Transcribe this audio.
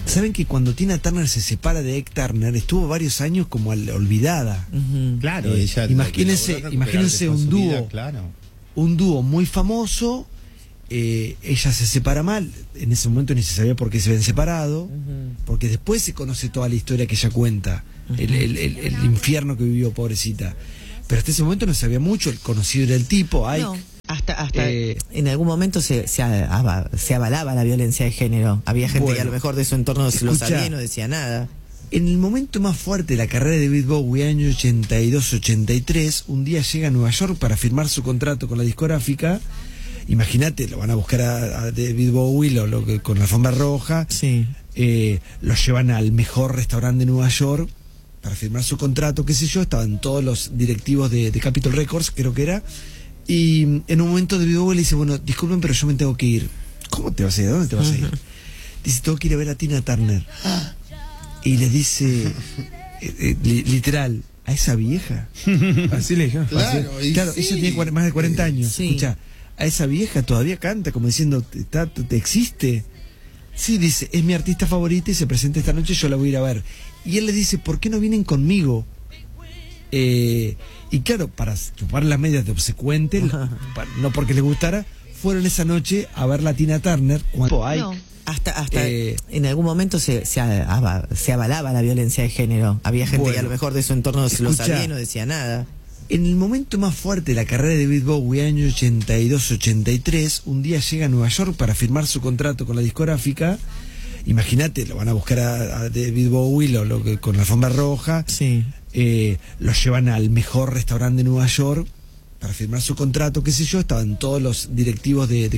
Saben que cuando Tina Turner se separa de Ike Turner, estuvo varios años como olvidada. Claro, Imagínense un dúo. Vida, claro. Un dúo muy famoso. Ella se separa mal. En ese momento ni se sabía por qué se habían separado. Porque después se conoce toda la historia que ella cuenta. El infierno que vivió, pobrecita. Pero hasta ese momento no sabía mucho. El conocido era el tipo, Ike. No. Hasta en algún momento se avalaba la violencia de género. Había gente que a lo mejor de su entorno lo sabía y no decía nada. En el momento más fuerte de la carrera de David Bowie, año 82-83, un día llega a Nueva York para firmar su contrato con la discográfica. Imagínate, lo van a buscar a David Bowie con la alfombra roja. Sí. Lo llevan al mejor restaurante de Nueva York para firmar su contrato, qué sé yo. Estaban todos los directivos de Capitol Records, creo que era. Y en un momento David Bowie le dice, bueno, disculpen, pero yo me tengo que ir. ¿Cómo te vas a ir? ¿A dónde te vas a ir? Dice, tengo que ir a ver a Tina Turner. Y le dice, literal, ¿a esa vieja? Así le dijo. Claro, claro, sí. ella tiene más de 40 años. Sí. Escucha, a esa vieja todavía canta, como diciendo, ¿te existe? Sí, dice, es mi artista favorita y se presenta esta noche, yo la voy a ir a ver. Y él le dice, ¿por qué no vienen conmigo? Y claro, para chupar las medias de obsecuente, no porque les gustara, fueron esa noche a ver a Tina Turner. No. Hasta en algún momento se avalaba la violencia de género. Había gente que a lo mejor de su entorno lo sabía y no decía nada. En el momento más fuerte de la carrera de David Bowie, año 82-83, un día llega a Nueva York para firmar su contrato con la discográfica. Imagínate, lo van a buscar a David Bowie con la alfombra roja. Sí. Lo llevan al mejor restaurante de Nueva York para firmar su contrato, qué sé yo. Estaban todos los directivos de